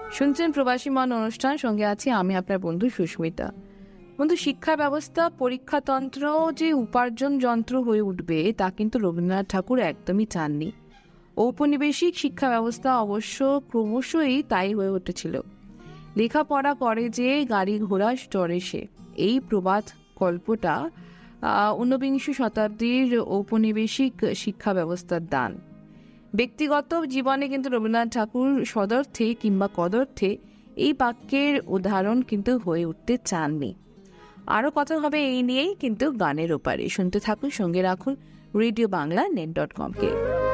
শুনছেন প্রবাসী মন অনুষ্ঠান, সঙ্গে আছি আমি আপনার বন্ধু সুস্মিতা। বন্ধু, শিক্ষা ব্যবস্থা পরীক্ষাতন্ত্র যে উপার্জন যন্ত্র হয়ে উঠবে তা কিন্তু রবীন্দ্রনাথ ঠাকুর একদমই চাননি। ঔপনিবেশিক শিক্ষা ব্যবস্থা অবশ্য ক্রমশই তাই হয়ে উঠেছিল। লেখাপড়া করে যে গাড়ি ঘোড়া চড়ে সে, এই প্রবাদ গল্পটা ঊনবিংশ শতাব্দীর ঔপনিবেশিক শিক্ষা ব্যবস্থার দান। ব্যক্তিগত জীবনে কিন্তু রবীন্দ্রনাথ ঠাকুর সদর্থে কিংবা কদর্থে এই বাক্যের উদাহরণ কিন্তু হয়ে উঠতে চাননি। আরও কথা হবে এই নিয়েই কিন্তু গানের ওপারে। শুনতে থাকুন, সঙ্গে রাখুন রেডিও বাংলা net.com-কে।